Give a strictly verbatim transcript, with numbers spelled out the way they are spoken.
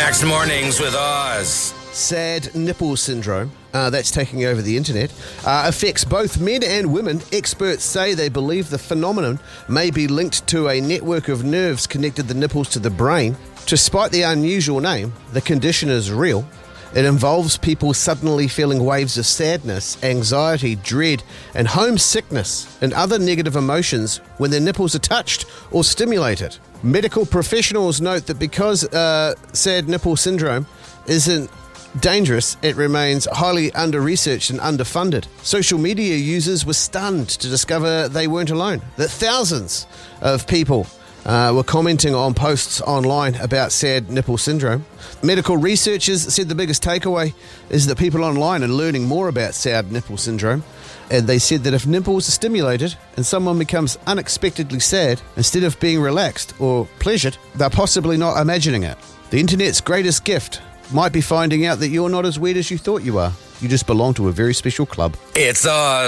Max Mornings with Oz. Sad nipple syndrome, uh, that's taking over the internet, uh, affects both men and women. Experts say they believe the phenomenon may be linked to a network of nerves connected the nipples to the brain. Despite the unusual name, the condition is real. It involves people suddenly feeling waves of sadness, anxiety, dread, and homesickness and other negative emotions when their nipples are touched or stimulated. Medical professionals note that because uh, sad nipple syndrome isn't dangerous, it remains highly under-researched and underfunded. Social media users were stunned to discover they weren't alone, that thousands of people Uh, were commenting on posts online about sad nipple syndrome. Medical researchers said the biggest takeaway is that people online are learning more about sad nipple syndrome, and they said that if nipples are stimulated and someone becomes unexpectedly sad, instead of being relaxed or pleasured, they're possibly not imagining it. The internet's greatest gift might be finding out that you're not as weird as you thought you are. You just belong to a very special club. It's Oz.